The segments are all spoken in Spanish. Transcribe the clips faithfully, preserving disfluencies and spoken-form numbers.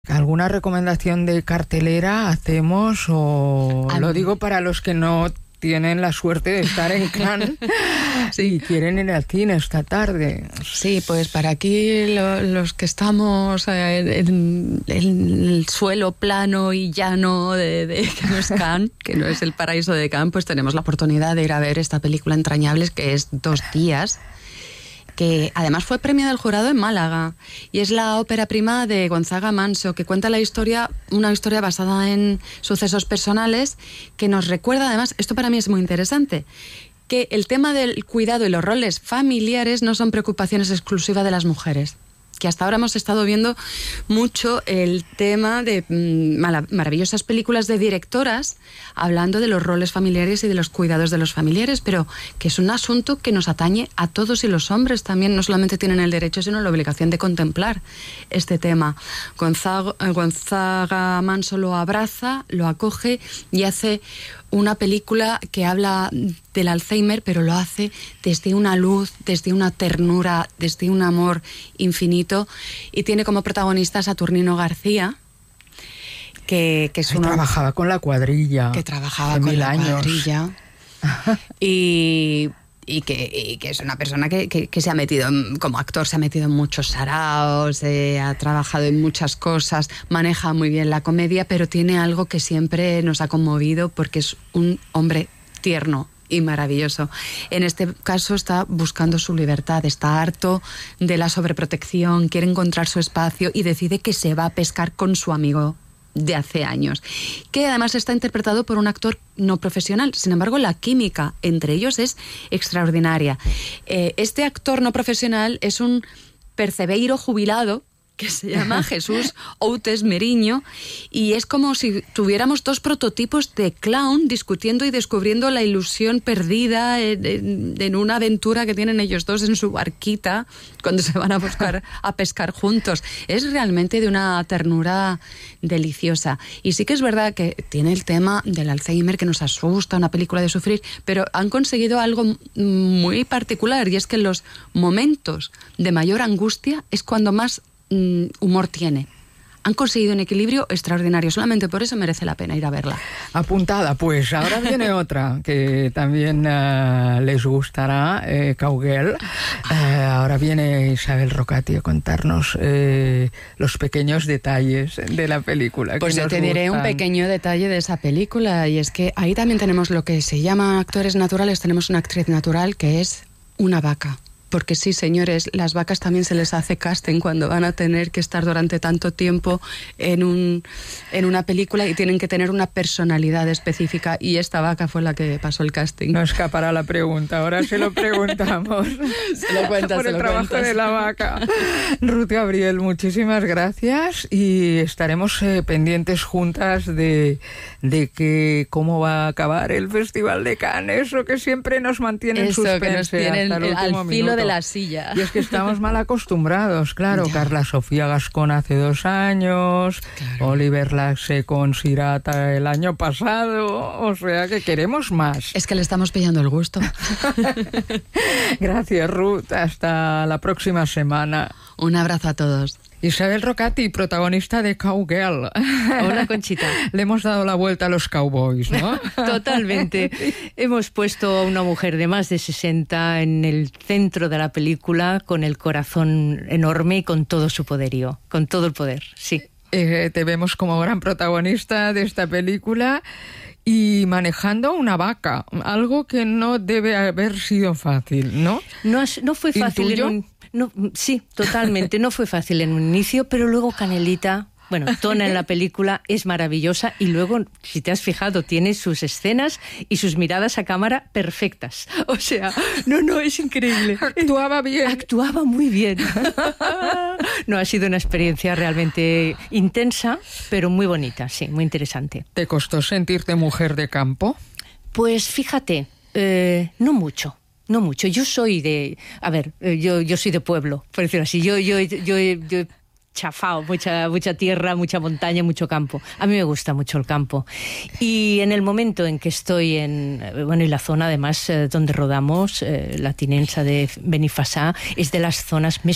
¿Alguna recomendación de cartelera hacemos o A lo mí- digo para los que no tienen la suerte de estar en Cannes y quieren ir al cine esta tarde? Sí, pues para aquí lo- los que estamos eh, en, en el suelo plano y llano de, de que no es Cannes, que no es el paraíso de Cannes, pues tenemos la oportunidad de ir a ver esta película Entrañables, que es Dos días, que además fue premio del jurado en Málaga, y es la ópera prima de Gonzaga Manso, que cuenta la historia, una historia basada en sucesos personales, que nos recuerda además, esto para mí es muy interesante, que el tema del cuidado y los roles familiares no son preocupaciones exclusivas de las mujeres. Que hasta ahora hemos estado viendo mucho el tema de mm, mala- maravillosas películas de directoras hablando de los roles familiares y de los cuidados de los familiares, pero que es un asunto que nos atañe a todos, y los hombres también no solamente tienen el derecho, sino la obligación de contemplar este tema. Gonzaga, Gonzaga Manso lo abraza, lo acoge y hace una película que habla del Alzheimer, pero lo hace desde una luz, desde una ternura, desde un amor infinito, y tiene como protagonista a Saturnino García, que, que es Ay, uno trabajaba con la cuadrilla. que trabajaba hace con mil la años. cuadrilla y, y, que, y que es una persona que, que, que se ha metido, en- como actor, se ha metido en muchos saraos, eh, ha trabajado en muchas cosas, maneja muy bien la comedia, pero tiene algo que siempre nos ha conmovido porque es un hombre tierno y maravilloso. En este caso está buscando su libertad, está harto de la sobreprotección, quiere encontrar su espacio y decide que se va a pescar con su amigo de hace años, que además está interpretado por un actor no profesional. Sin embargo, la química entre ellos es extraordinaria. Eh, este actor no profesional es un percebeiro jubilado que se llama Jesús Outes Meriño, y es como si tuviéramos dos prototipos de clown discutiendo y descubriendo la ilusión perdida en, en- en una aventura que tienen ellos dos en su barquita cuando se van a buscar a pescar juntos. Es realmente de una ternura deliciosa. Y sí que es verdad que tiene el tema del Alzheimer, que nos asusta, una película de sufrir, pero han conseguido algo muy particular, y es que en los momentos de mayor angustia es cuando más mm, humor tiene. Han conseguido un equilibrio extraordinario. Solamente por eso merece la pena ir a verla. Apuntada, pues ahora viene otra que también eh, les gustará, eh, Cowgirl. Eh, ahora viene Isabel Rocati a contarnos eh, los pequeños detalles de la película. Pues que yo nos te diré un gustan. pequeño detalle de esa película, y es que ahí también tenemos lo que se llama actores naturales. Tenemos una actriz natural que es una vaca. Porque sí, señores, las vacas también se les hace casting cuando van a tener que estar durante tanto tiempo en, un, en una película, y tienen que tener una personalidad específica, y esta vaca fue la que pasó el casting. No escapará la pregunta, ahora se lo preguntamos. Se lo cuentas, Por se el lo trabajo cuentas. de la vaca. Ruth Gabriel, muchísimas gracias, y estaremos eh, pendientes juntas de, de que cómo va a acabar el Festival de Cannes, eso que siempre nos mantiene en Eso, suspense que nos tienen hasta el al último filo minuto. de la silla. Y es que estamos mal acostumbrados, claro. Ya. Carla Sofía Gascón hace dos años, Claro. Oliver Laxe con Sirata el año pasado, o sea que queremos más. Es que le estamos pillando el gusto. Gracias, Ruth. Hasta la próxima semana. Un abrazo a todos. Isabel Rocati, protagonista de Cowgirl. Hola, Conchita. Le hemos dado la vuelta a los cowboys, ¿no? Totalmente. Hemos puesto a una mujer de más de sesenta en el centro de la película, con el corazón enorme y con todo su poderío, con todo el poder, sí. Eh, te vemos como gran protagonista de esta película y manejando una vaca, algo que no debe haber sido fácil, ¿no? No, has- no fue fácil ¿Intuyo? en un... No, sí, totalmente. No fue fácil en un inicio, pero luego Canelita, bueno, Tona en la película es maravillosa, y luego, si te has fijado, tiene sus escenas y sus miradas a cámara perfectas. O sea, no, no, es increíble. Actuaba bien. Actuaba muy bien. No, ha sido una experiencia realmente intensa, pero muy bonita, sí, muy interesante. ¿Te costó sentirte mujer de campo? Pues fíjate, eh, no mucho. No mucho. Yo soy de... A ver, eh, yo, yo soy de pueblo, por decirlo así. Yo, yo, yo, yo he chafado mucha, mucha tierra, mucha montaña, mucho campo. A mí me gusta mucho el campo. Y en el momento en que estoy en... Bueno, y la zona, además, eh, donde rodamos, eh, la tinença de Benifassà, es de las zonas más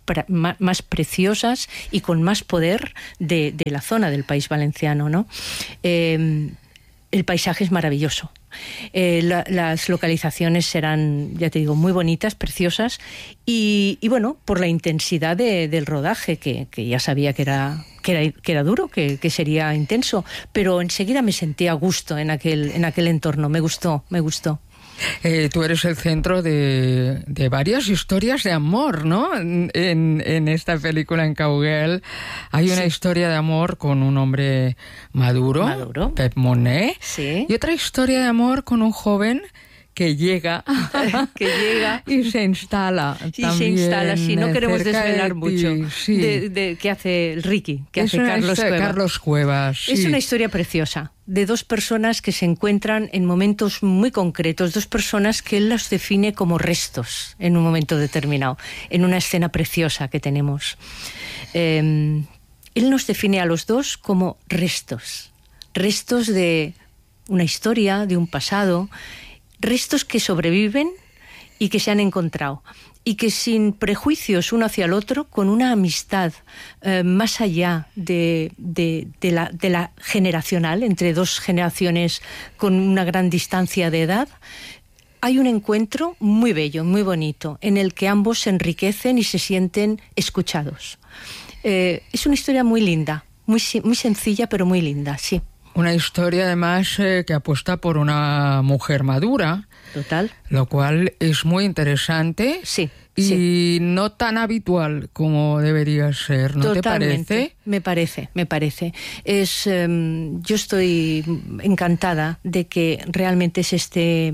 pra, más, más preciosas y con más poder de, de la zona del País Valenciano, ¿no? Eh, el paisaje es maravilloso. Eh, la, las localizaciones serán, ya te digo, muy bonitas, preciosas, y, y bueno, por la intensidad de, del rodaje, que, que ya sabía que era, que era, que era duro, que, que sería intenso, pero enseguida me sentí a gusto en aquel, en aquel entorno, me gustó, me gustó. Eh, tú eres el centro de, de varias historias de amor, ¿no? En, en esta película, en Cauguel, hay una sí. historia de amor con un hombre maduro, maduro. Pep Monet, sí. y otra historia de amor con un joven que llega, que llega y se instala. Y también se instala, sí, no queremos desvelar de mucho sí. de, de qué hace el Ricky, que es hace Carlos Cuevas. Carlos Cuevas. Sí. Es una historia preciosa, de dos personas que se encuentran en momentos muy concretos, dos personas que él las define como restos en un momento determinado, en una escena preciosa que tenemos. Eh, él nos define a los dos como restos, restos de una historia, de un pasado, restos que sobreviven y que se han encontrado, y que sin prejuicios uno hacia el otro, con una amistad eh, más allá de, de, de, la, de la generacional, entre dos generaciones con una gran distancia de edad, hay un encuentro muy bello, muy bonito, en el que ambos se enriquecen y se sienten escuchados. Eh, es una historia muy linda, muy, muy sencilla, pero muy linda, sí. Una historia, además, eh, que apuesta por una mujer madura. Total. Lo cual es muy interesante. Sí. Y sí. no tan habitual como debería ser, ¿no Totalmente. te parece? Me parece, me parece. Es, um, yo estoy encantada de que realmente se esté...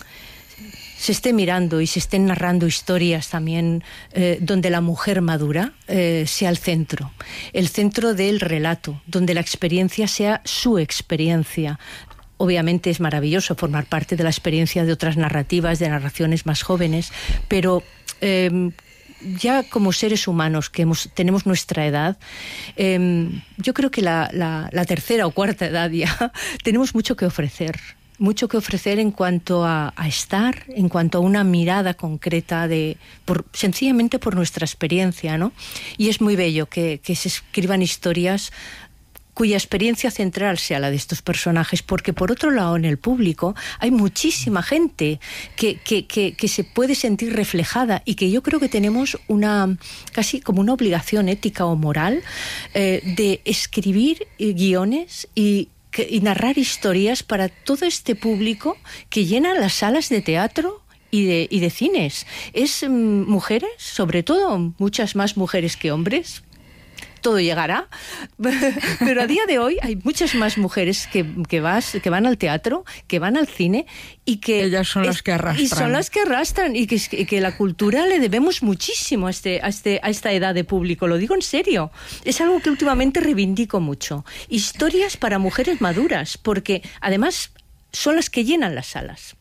se esté mirando y se estén narrando historias también eh, donde la mujer madura eh, sea el centro, el centro del relato, donde la experiencia sea su experiencia. Obviamente es maravilloso formar parte de la experiencia de otras narrativas, de narraciones más jóvenes, pero eh, ya como seres humanos que hemos, tenemos nuestra edad, eh, yo creo que la, la, la tercera o cuarta edad ya tenemos mucho que ofrecer. Mucho que ofrecer en cuanto a, a estar, en cuanto a una mirada concreta de, por, sencillamente por nuestra experiencia, ¿no? Y es muy bello que, que se escriban historias cuya experiencia central sea la de estos personajes, porque por otro lado en el público hay muchísima gente que, que, que, que se puede sentir reflejada, y que yo creo que tenemos una casi como una obligación ética o moral eh, de escribir guiones y Que, y narrar historias para todo este público que llena las salas de teatro y de, y de cines. Es um, mujeres, sobre todo, muchas más mujeres que hombres. Todo llegará, pero a día de hoy hay muchas más mujeres que, que, vas, que van al teatro, que van al cine, y que ellas son las es, que arrastran. Y son las que arrastran, y que, y que la cultura le debemos muchísimo a, este, a, este, a esta edad de público, lo digo en serio. Es algo que últimamente reivindico mucho. Historias para mujeres maduras, porque además son las que llenan las salas.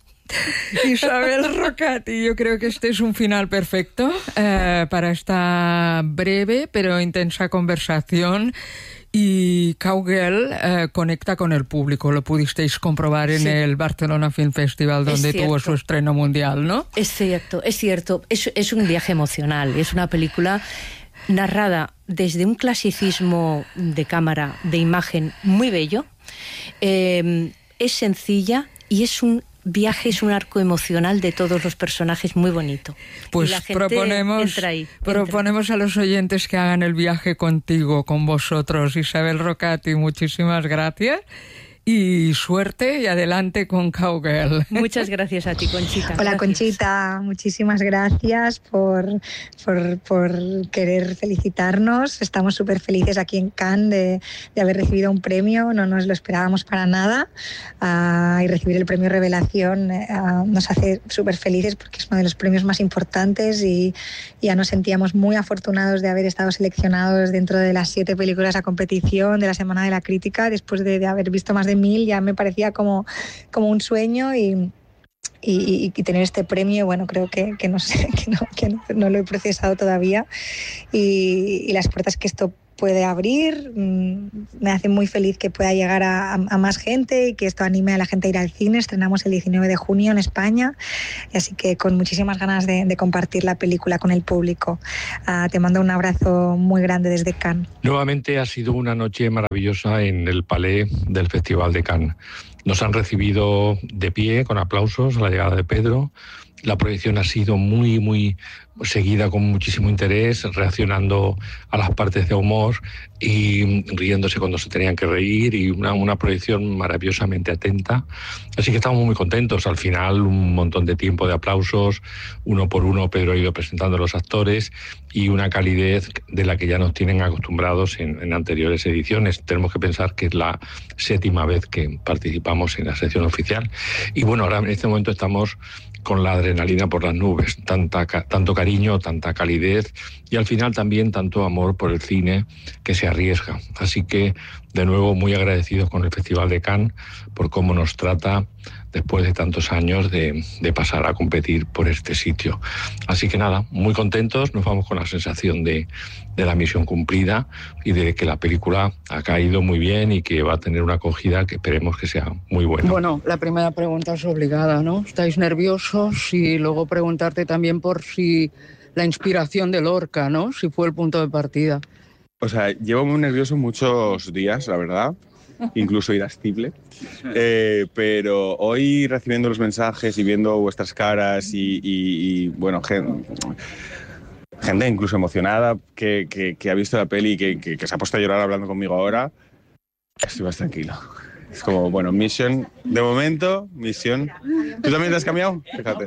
Isabel Rocati, yo creo que este es un final perfecto eh, para esta breve pero intensa conversación. Y Cauguel eh, conecta con el público, lo pudisteis comprobar en sí. el Barcelona Film Festival, donde tuvo su estreno mundial, ¿no? Es cierto, es cierto, es, es un viaje emocional, es una película narrada desde un clasicismo de cámara, de imagen muy bello, eh, es sencilla y es un viaje, es un arco emocional de todos los personajes muy bonito. Pues proponemos, entra ahí, proponemos entra. a los oyentes que hagan el viaje contigo, con vosotros. Isabel Rocati, muchísimas gracias. Y suerte y adelante con Cauguel. Muchas gracias a ti, Conchita. Hola, gracias. Conchita. Muchísimas gracias por, por, por querer felicitarnos. Estamos súper felices aquí en Cannes de, de haber recibido un premio. No nos lo esperábamos para nada. Uh, y recibir el premio Revelación uh, nos hace súper felices porque es uno de los premios más importantes, y ya nos sentíamos muy afortunados de haber estado seleccionados dentro de las siete películas a competición de la Semana de la Crítica, después de, de haber visto más de mil. Ya me parecía como, como un sueño, y, y, y tener este premio, bueno, creo que, que, no, sé, que, no, que no, no lo he procesado todavía, y, y las puertas que esto puede abrir, me hace muy feliz que pueda llegar a, a más gente y que esto anime a la gente a ir al cine. Estrenamos el diecinueve de junio en España, así que con muchísimas ganas de, de compartir la película con el público. Uh, te mando un abrazo muy grande desde Cannes. Nuevamente ha sido una noche maravillosa en el Palais del Festival de Cannes. Nos han recibido de pie, con aplausos, a la llegada de Pedro. La proyección ha sido muy, muy seguida con muchísimo interés, reaccionando a las partes de humor y riéndose cuando se tenían que reír, y una, una proyección maravillosamente atenta. Así que estamos muy contentos. Al final, un montón de tiempo de aplausos, uno por uno Pedro ha ido presentando a los actores, y una calidez de la que ya nos tienen acostumbrados en, en anteriores ediciones. Tenemos que pensar que es la séptima vez que participamos en la sección oficial. Y bueno, ahora en este momento estamos con la adrenalina por las nubes, tanta, tanto cariño, tanta calidez y al final también tanto amor por el cine que se arriesga. Así que, de nuevo, muy agradecidos con el Festival de Cannes por cómo nos trata después de tantos años de, de pasar a competir por este sitio. Así que nada, muy contentos, nos vamos con la sensación de, de la misión cumplida y de que la película ha caído muy bien y que va a tener una acogida que esperemos que sea muy buena. Bueno, la primera pregunta es obligada, ¿no? ¿Estáis nerviosos? Y luego preguntarte también por si la inspiración de Lorca, ¿no? Si fue el punto de partida. O sea, llevo muy nervioso muchos días, la verdad. Incluso irascible, eh, pero hoy recibiendo los mensajes y viendo vuestras caras y, y, y bueno, gente, gente incluso emocionada que, que, que ha visto la peli y que, que, que se ha puesto a llorar hablando conmigo ahora, estoy más tranquilo. Es como, bueno, misión, de momento, misión. ¿Tú también te has cambiado? Fíjate.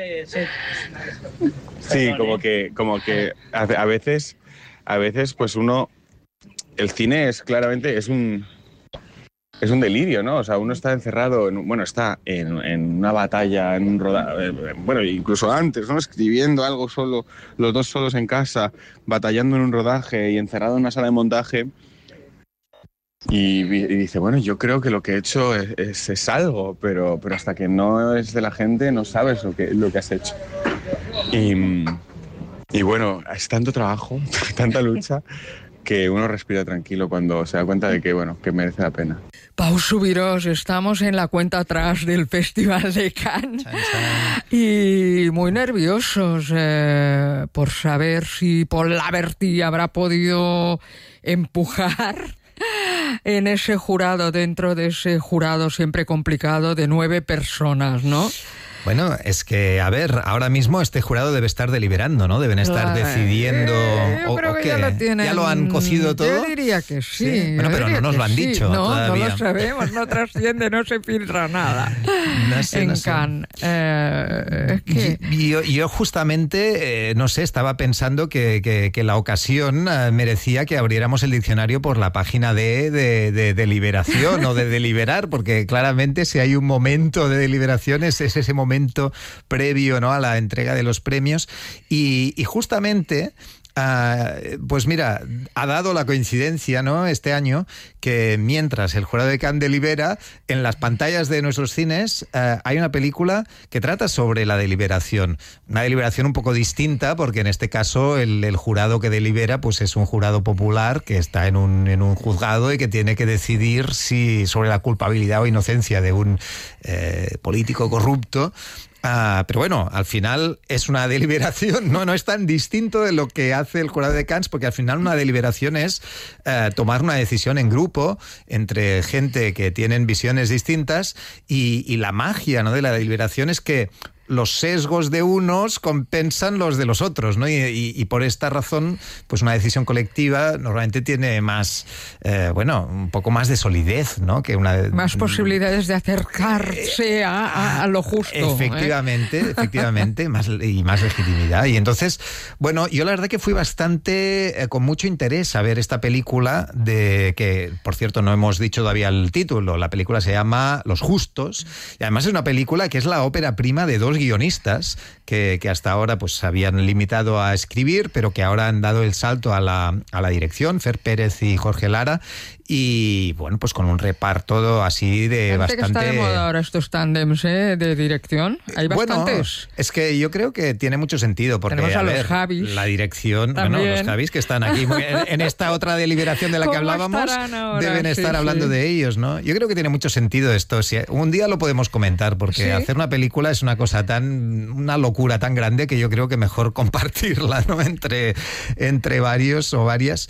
Sí, como que, como que a, a veces, a veces, pues uno, el cine es claramente, es un... Es un delirio, ¿no? O sea, uno está encerrado, en, bueno, está en, en una batalla, en un rodaje, bueno, incluso antes, ¿no? Escribiendo algo solo, los dos solos en casa, batallando en un rodaje y encerrado en una sala de montaje. Y, y dice, bueno, yo creo que lo que he hecho es, es, es algo, pero, pero hasta que no es de la gente no sabes lo que, lo que has hecho. Y, y bueno, es tanto trabajo, tanta lucha, que uno respira tranquilo cuando se da cuenta de que, bueno, que merece la pena. Pau Subirós, estamos en la cuenta atrás del Festival de Cannes chan, chan. Y muy nerviosos eh, por saber si Paul Laverty habrá podido empujar en ese jurado, dentro de ese jurado siempre complicado de nueve personas, ¿no? Bueno, es que, a ver, ahora mismo este jurado debe estar deliberando, ¿no? Deben estar Ay, decidiendo... Eh, yo o, creo o que ¿qué? ya lo tienen... ¿Ya lo han cocido todo? Yo diría que sí. sí. Bueno, pero no nos lo han sí. dicho No, todavía. no lo sabemos, no trasciende, no se filtra nada no sé, en no sé. Cannes. Eh, es que... Yo, yo justamente, eh, no sé, estaba pensando que, que, que la ocasión eh, merecía que abriéramos el diccionario por la página de, de, de deliberación o de deliberar, porque claramente si hay un momento de deliberación es, es ese momento previo, ¿no?, a la entrega de los premios y, y justamente... Uh, pues mira, ha dado la coincidencia, ¿no?, este año, que mientras el jurado de Cannes delibera, en las pantallas de nuestros cines uh, hay una película que trata sobre la deliberación. Una deliberación un poco distinta, porque en este caso el, el jurado que delibera pues es un jurado popular que está en un, en un juzgado y que tiene que decidir si sobre la culpabilidad o inocencia de un eh, político corrupto. Ah, pero bueno, al final es una deliberación, no, no es tan distinto de lo que hace el jurado de Cannes, porque al final una deliberación es eh, tomar una decisión en grupo entre gente que tienen visiones distintas y, y la magia, ¿no?, de la deliberación es que los sesgos de unos compensan los de los otros, ¿no? Y, y, y por esta razón, pues una decisión colectiva normalmente tiene más, eh, bueno, un poco más de solidez, ¿no? Que una más posibilidades de acercarse a, a, a lo justo. Efectivamente, ¿eh? efectivamente, más, y más legitimidad. Y entonces, bueno, yo la verdad que fui bastante, eh, con mucho interés a ver esta película de que, por cierto, no hemos dicho todavía el título. La película se llama Los Justos y además es una película que es la ópera prima de dos guionistas que, que hasta ahora pues se habían limitado a escribir, pero que ahora han dado el salto a la, a la dirección, Fer Pérez y Jorge Lara, y bueno, pues con un reparto así de Gente bastante... que está de moda ahora estos tándems, ¿eh? De dirección. Hay bastantes. Bueno, es que yo creo que tiene mucho sentido, porque tenemos a, a los ver, Javis. La dirección, También. bueno, los Javis que están aquí muy, en, en esta otra deliberación de la que hablábamos, deben estar sí, hablando sí. de ellos, ¿no? Yo creo que tiene mucho sentido esto. Si un día lo podemos comentar, porque ¿sí? hacer una película es una cosa tan, una locura tan grande que yo creo que mejor compartirla, ¿no? Entre, entre varios o varias.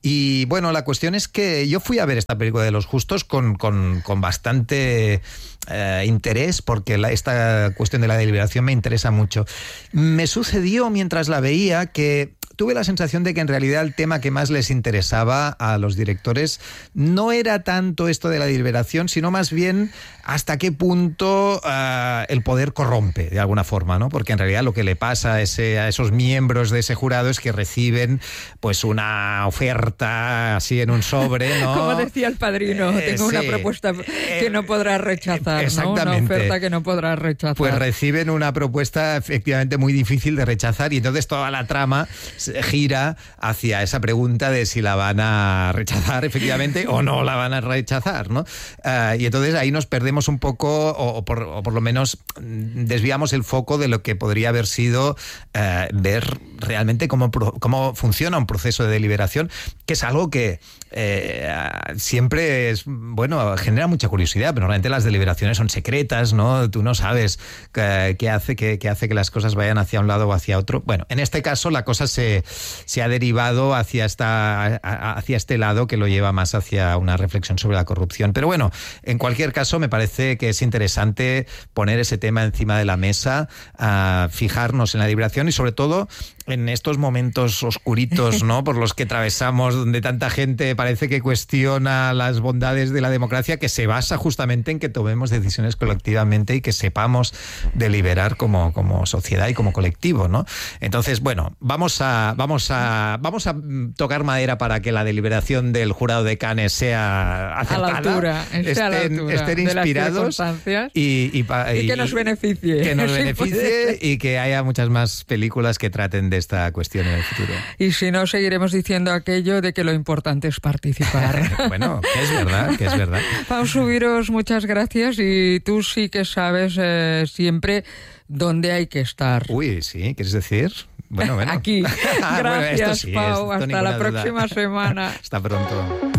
Y bueno, la cuestión es que yo fui a ver esta película de Los Justos con, con, con bastante eh, interés, porque la, esta cuestión de la deliberación me interesa mucho. Me sucedió mientras la veía que tuve la sensación de que en realidad el tema que más les interesaba a los directores no era tanto esto de la deliberación, sino más bien hasta qué punto uh, el poder corrompe, de alguna forma, ¿no? Porque en realidad lo que le pasa a, ese, a esos miembros de ese jurado es que reciben pues una oferta así en un sobre, ¿no? Como decía el Padrino, eh, tengo sí, una propuesta que no podrás rechazar, exactamente. ¿no? Una oferta que no podrás rechazar. Pues reciben una propuesta efectivamente muy difícil de rechazar, y entonces toda la trama gira hacia esa pregunta de si la van a rechazar efectivamente o no la van a rechazar, ¿no? Uh, y entonces ahí nos perdemos un poco, o, o, por, o por lo menos desviamos el foco de lo que podría haber sido uh, ver realmente cómo, cómo funciona un proceso de deliberación, que es algo que eh, siempre es, bueno, genera mucha curiosidad, pero realmente las deliberaciones son secretas, ¿no? Tú no sabes qué, qué hace, qué, qué hace que las cosas vayan hacia un lado o hacia otro. Bueno, en este caso la cosa se, se ha derivado hacia, esta, hacia este lado, que lo lleva más hacia una reflexión sobre la corrupción. Pero bueno, en cualquier caso me parece que es interesante poner ese tema encima de la mesa, uh, fijarnos en la deliberación y sobre todo en estos momentos oscuritos, ¿no? Por los que atravesamos, donde tanta gente parece que cuestiona las bondades de la democracia, que se basa justamente en que tomemos decisiones colectivamente y que sepamos deliberar como, como sociedad y como colectivo, ¿no? Entonces, bueno, vamos a, vamos a, vamos a tocar madera para que la deliberación del jurado de Cannes sea acertada, a la altura, estén, a la altura estén inspirados y, y, y, y que nos beneficie. Que nos beneficie y que haya muchas más películas que traten de esta cuestión en el futuro. Y si no, seguiremos diciendo aquello de que lo importante es participar. Bueno, que es verdad, que es verdad. Pau Subiros, muchas gracias, y tú sí que sabes eh, siempre dónde hay que estar. Uy, sí, ¿quieres decir? Bueno, bueno. Aquí. Gracias, bueno, esto sí, Pau. esto Hasta la duda. próxima semana. Hasta pronto.